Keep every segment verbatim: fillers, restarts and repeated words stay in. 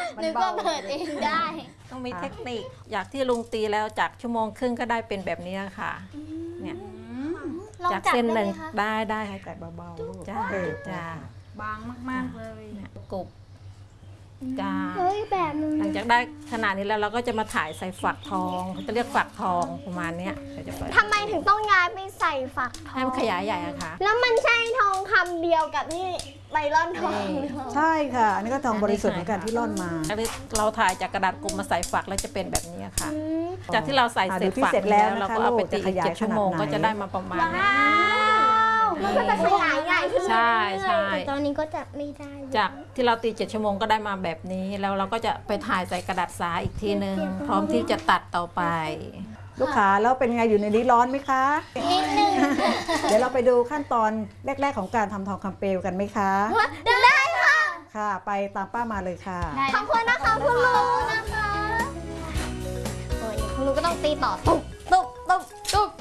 หรือก็เปิดเองได้ต้องมีเทคนิคอยากที่ลุงตีแล้วจากชั่วโมงครึ่งก็ได้เป็นแบบนี้ค่ะเนี่ยจากเส้นหนึ่งได้ได้ให้แต่เบาๆจ้าจ้าบางมากๆเลยกรุบจ้าเฮ้ยแบบนึงหลังจากได้ขนาดนี้แล้วเราก็จะมาถ่ายใส่ฝักทองเขาจะเรียกฝักทองประมาณนี้ทำไมถึงต้องย้ายไปใส่ฝักทองให้มันขยายใหญ่อะค่ะแล้วมันใช่ทองคำเดียวกับที่ใบร่อนทองใช่ค่ะอันนี้ก็ทองบริสุทธิ์เหมือนกันที่ร่อนมาเราถ่ายจากกระดาษกลมมาใส่ฝักแล้วจะเป็นแบบนี้ค่ะจากที่เราใส่เสร็จฝักแล้วเราก็เอาไปตีอีกเจ็ดชั่วโมงก็จะได้มาประมาณนี้มันก็จะขยายใหญ่ขึ้นใช่ใช่แต่ตอนนี้ก็จะไม่ได้จากที่เราตีเจ็ดชั่วโมงก็ได้มาแบบนี้แล้วเราก็จะไปถ่ายใส่กระดาษสาอีกทีนึงพร้อมที่จะตัดต่อไปลูกค้าแล้วเป็นไงอยู่ในนี้ร้อนไหมคะนิดนึงเดี๋ยวเราไปดูขั้นตอนแรกๆของการทำทองคำเปลวกันไหมคะได้ค่ะค่ะไปตามป้ามาเลยค่ะขอบคุณนะคะคุณลุงนะคะโอ้ยคุณลุงก็ต้องตีต่อตุ๊บตุ๊บตุ๊บตุ๊บ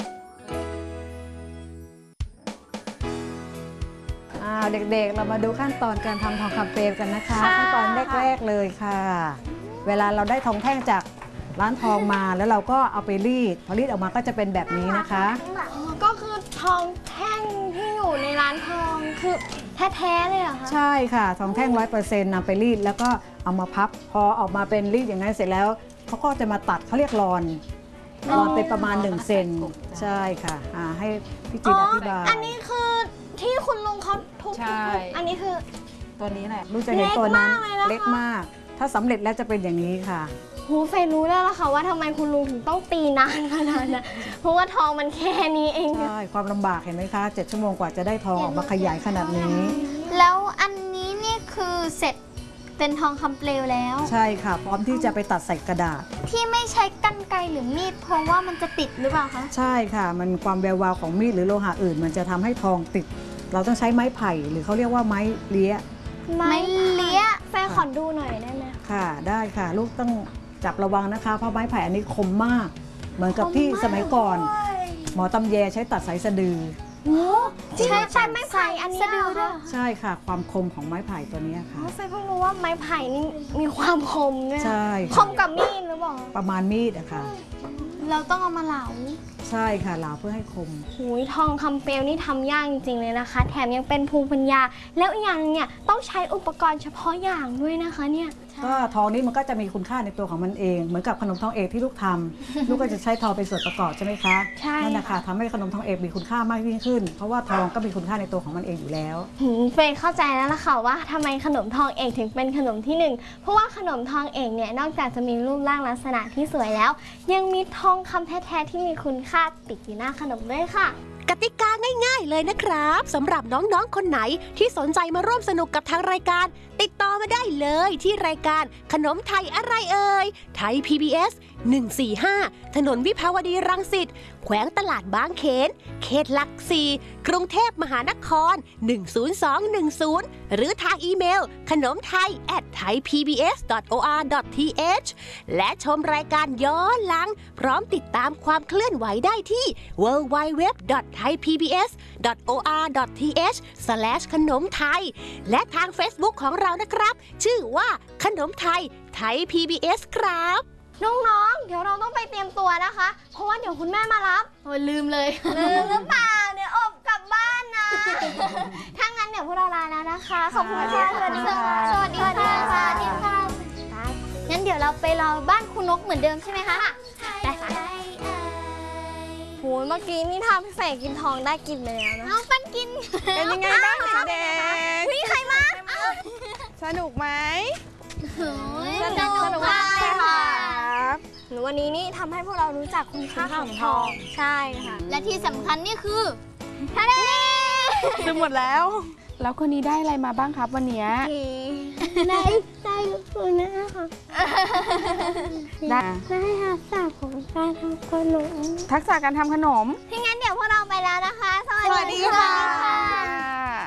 เด็กๆเรามาดูขั้นตอนการทำทองคำเปลวกันนะคะขั้นตอนแรกๆเลยค่ะเวลาเราได้ทองแท่งจากร้านทองมาแล้วเราก็เอาไปรีดพอรีดออกมาก็จะเป็นแบบนี้นะคะก็คือทองแท่งที่อยู่ในร้านทองคือแท้ๆเลยเหรอคะใช่ค่ะทองแท่งร้อยเปอร์เซ็นต์นำไปรีดแล้วก็เอามาพับพอออกมาเป็นรีดอย่างนั้นเสร็จแล้วเขาก็จะมาตัดเขาเรียกรอนรอนเป็นประมาณหนึ่งเซนใช่ค่ะให้พี่จินอธิบายอันนี้คือที่คุณลุงเขาทุบอันนี้คือตัวนี้แหละลูกจะเห็นตัวนั้นเล็กมากถ้าสำเร็จแล้วจะเป็นอย่างนี้ค่ะโหเฟยรู้แล้วล่ะค่ะว่าทำไมคุณลุงถึงต้องตีนานขนาดนั้นเพราะว่าทองมันแค่นี้เองใช่ความลำบากเห็นไหมคะเจ็ดชั่วโมงกว่าจะได้ทองออกมาขยายขนาดนี้แล้วอันนี้นี่คือเสร็จเป็นทองคำเปลวแล้วใช่ค่ะพร้อมที่จะไปตัดใส่กระดาษที่ไม่ใช้กรรไกรหรือมีดเพราะว่ามันจะติดหรือเปล่าคะใช่ค่ะมันความแวววาวของมีดหรือโลหะอื่นมันจะทำให้ทองติดเราต้องใช้ไม้ไผ่หรือเขาเรียกว่าไม้เลี้ยไม้เลี้ยแฟนขอดูหน่อยได้ไหมค่ะได้ค่ะลูกต้องจับระวังนะคะเพราะไม้ไผ่อันนี้คมมากเหมือนกับที่สมัยก่อนหมอตำแยใช้ตัดสายสะดือใช่ใช่ไม้ไผ่อันนี้ด้วยใช่ค่ะความคมของไม้ไผ่ตัวนี้ค่ะเฟยเพิ่งรู้ว่าไม้ไผ่นี่มีความคมเนี่ยใช่คมกับมีดหรือเปล่าประมาณมีดอะค่ะเราต้องเอามาเหลาใช่ค่ะเหลาเพื่อให้คมหูยทองคำเปลวนี่ทำยากจริงๆเลยนะคะแถมยังเป็นภูมิปัญญาแล้วอีกอย่างเนี่ยต้องใช้อุปกรณ์เฉพาะอย่างด้วยนะคะเนี่ยก็ทองนี้มันก็จะมีคุณค่าในตัวของมันเองเหมือนกับขนมทองเอกที่ลูกทำลูกก็จะใช้ทองเป็นส่วนประกอบใช่ไหมคะใช่นั่นแหละค่ะทำให้ขนมทองเอกมีคุณค่ามากยิ่งขึ้นเพราะว่าทองก็มีคุณค่าในตัวของมันเองอยู่แล้วเฟยเข้าใจแล้วล่ะค่ะว่าทำไมขนมทองเอกถึงเป็นขนมที่หนึ่งเพราะว่าขนมทองเอกเนี่ยนอกจากจะมีรูปร่างลักษณะที่สวยแล้วยังมีทองคำแท้ๆที่มีคุณค่าติดอยู่หน้าขนมด้วยค่ะกติกาง่ายๆเลยนะครับสำหรับน้องๆคนไหนที่สนใจมาร่วมสนุกกับทางรายการติดต่อมาได้เลยที่รายการขนมไทยอะไรเอ่ยไทย พี บี เอส หนึ่งสี่ห้าถนนวิภาวดีรังสิตแขวงตลาดบางเขนเขตหลักสี่กรุงเทพมหานครหนึ่งศูนย์สองหนึ่งศูนย์หรือทางอีเมลขนมไทย แอท ไทยพีบีเอส ดอท โอ อาร์ ดอท ที เอช และชมรายการย้อนหลังพร้อมติดตามความเคลื่อนไหวได้ที่ ดับเบิลยู ดับเบิลยู ดับเบิลยู ดอท ไทยพีบีเอส ดอท โอ อาร์ ดอท ที เอช สแลช ขนมไทยและทาง Facebook ของเรานะครับชื่อว่าขนมไทยไทย พี บี เอส ครับน้องๆเดี๋ยวเราต้องไปเตรียมตัวนะคะเพราะว่าเดี๋ยวคุณแม่มารับโอ้ยลืมเลยลืมหรือเปล่าเดี๋ยวอบกลับบ้านนะถ้างั้นเดี๋ยวพวกเราลาแล้วนะคะขอบคุณค่ะสวัสดีค่ะสวัสดีค่ะสวัสดีค่ะงั้นเดี๋ยวเราไปรอบ้านคุณนกเหมือนเดิมใช่ไหมคะได้ค่ะโหเมื่อกี้นี่ทำให้ใส่กินทองได้กินเลยนะน้องปันกินเป็นยังไงบ้างเด็กๆมีใครมาสนุกไหมสนุกมากเลยค่ะหรือวันนี้นี่ทำให้พวกเรารู้จักคุณค่าของทองใช่ค่ะและที่สำคัญนี่คือทะเลซื้อหมดแล้วแล้วคนนี้ได้อะไรมาบ้างครับวันนี้ได้ได้คุณนะคะได้ได้ทักษะของการทำขนมทักษะการทำขนมถ้างั้นเดี๋ยวพวกเราไปแล้วนะคะสวัสดีค่ะ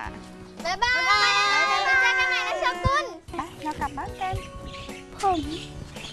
บ๊ายบายเจอกันใหม่นะเชฟกุลเรากลับบ้านกันผม